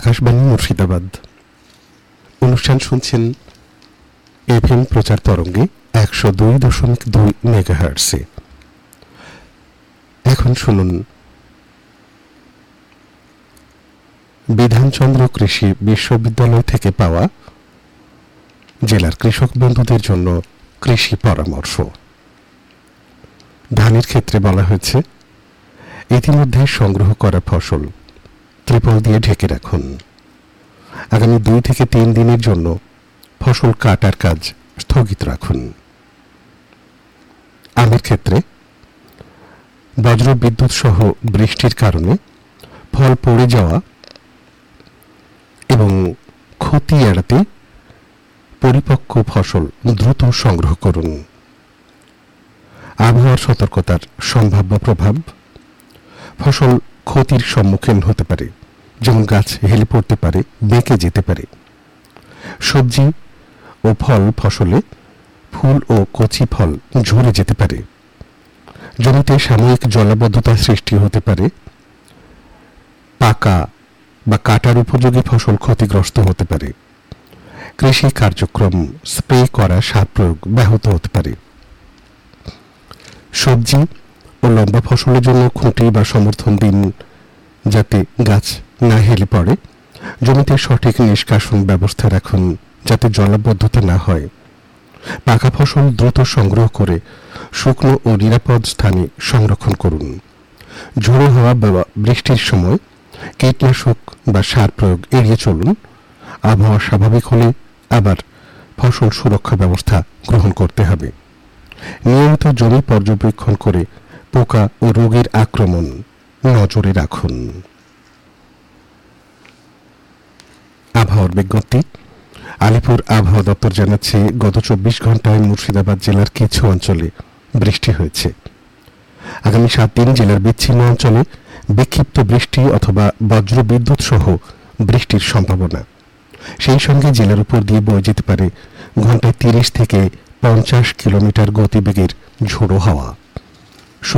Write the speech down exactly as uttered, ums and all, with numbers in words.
আকাশবাণী মুর্শিদাবাদ। অনুষ্ঠান শুনছেন এফএম প্রচার তরঙ্গে একশো দুই দশমিক দুই মেগাহার্টসে। এখন শুনুন বিধানচন্দ্র কৃষি বিশ্ববিদ্যালয় থেকে পাওয়া জেলার কৃষক বন্ধুদের জন্য কৃষি পরামর্শ। ধানের ক্ষেত্রে বলা হয়েছে, ইতিমধ্যে সংগ্রহ করা ফসল ত্রিপল দিয়ে ঢেকে রাখুন। আগামী দুই থেকে তিন দিনের জন্য ফসল কাটার কাজ স্থগিত রাখুন। আমের ক্ষেত্রে বজ্র বিদ্যুৎ সহ বৃষ্টির কারণে ফল পড়ে যাওয়া এবং ক্ষতি এড়াতে পরিপক্ক ফসল দ্রুত সংগ্রহ করুন। আবহাওয়ার সতর্কতার সম্ভাব্য প্রভাব, ফসল ক্ষতির সম্মুখীন হতে পারে, যেমন গাছ হেলে পড়তে পারে, বেঁকে যেতে পারে। সবজি ও ফল ফসলে ফুল ও কচি ফল ঝরে যেতে পারে। জমিতে সাময়িক জলাবদ্ধতা সৃষ্টি হতে পারে। পাকা বা কাটার উপযোগী ফসল ক্ষতিগ্রস্ত হতে পারে। কৃষি কার্যক্রম স্প্রে করা সার প্রয়োগ ব্যাহত হতে পারে। সবজি ও লম্বা ফসলের জন্য খুঁটি বা সমর্থন দিন, যাতে গাছ না হেলে পড়ে। জমিতে সঠিক নিষ্কাশন ব্যবস্থা রাখুন, যাতে জলাবদ্ধতা না হয়। পাকা ফসল দ্রুত সংগ্রহ করে শুকনো ও নিরাপদ স্থানে সংরক্ষণ করুন। ঝোড়ো হওয়া বা বৃষ্টির সময় কীটনাশক বা সার প্রয়োগ এড়িয়ে চলুন। আবহাওয়া স্বাভাবিক হলে আবার ফসল সুরক্ষা ব্যবস্থা গ্রহণ করতে হবে। নিয়মিত জমি পর্যবেক্ষণ করে পোকা ও রোগের আক্রমণ নজরে রাখুন। আবহাওয়ার বিজ্ঞপ্তি। আলিপুর আবহাওয়া দপ্তর জানাচ্ছে, গত চব্বিশ ঘন্টায় মুর্শিদাবাদ জেলার কিছু অঞ্চলে বৃষ্টি হয়েছে। আগামী সাত দিন জেলার বিচ্ছিন্ন অঞ্চলে বিক্ষিপ্ত বৃষ্টি অথবা বজ্র বিদ্যুৎ সহ বৃষ্টির সম্ভাবনা। সেই সঙ্গে জেলার উপর দিয়ে বয়ে যেতে পারে ঘন্টায় তিরিশ থেকে পঞ্চাশ কিলোমিটার গতিবেগের ঝোড়ো হাওয়া।